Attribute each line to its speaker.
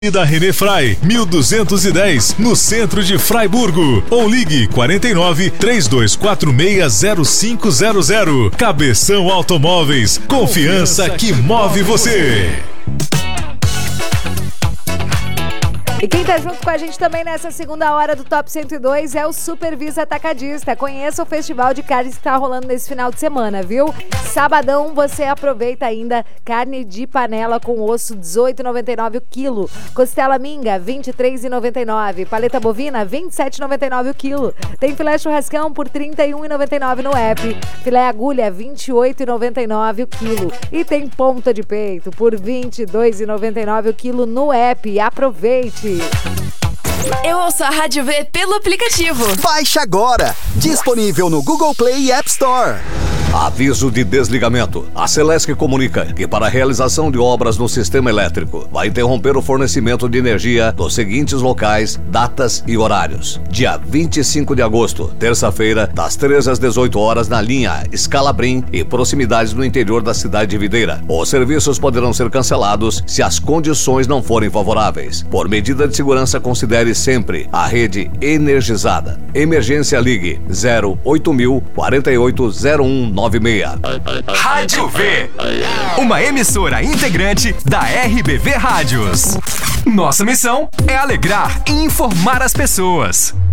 Speaker 1: E da René Fry, 1210, no centro de Fraiburgo. Ou ligue 49 32460500. Cabeção Automóveis, confiança que move você.
Speaker 2: E quem tá junto com a gente também nessa segunda hora do Top 102 é o Supervisa Atacadista. Conheça o festival de carnes que tá rolando nesse final de semana, viu? Sabadão você aproveita ainda carne de panela com osso, R$18,99 o quilo. Costela minga, R$23,99. Paleta bovina, R$27,99 o quilo. Tem filé churrascão por R$31,99 no app. Filé agulha, R$28,99 o quilo. E tem ponta de peito por R$22,99 o quilo no app. Aproveite!
Speaker 3: Eu ouço a Rádio V pelo aplicativo.
Speaker 4: Baixe agora! Disponível no Google Play e App Store.
Speaker 5: Aviso de desligamento. A Celesc comunica que para a realização de obras no sistema elétrico vai interromper o fornecimento de energia dos seguintes locais, datas e horários. Dia 25 de agosto, terça-feira, das 13 às 18 horas na linha Scalabrim e proximidades no interior da cidade de Videira. Os serviços poderão ser cancelados se as condições não forem favoráveis. Por medida de segurança, considere sempre a rede energizada. Emergência Ligue 0800 480196.
Speaker 6: Rádio V, uma emissora integrante da RBV Rádios. Nossa missão é alegrar e informar as pessoas.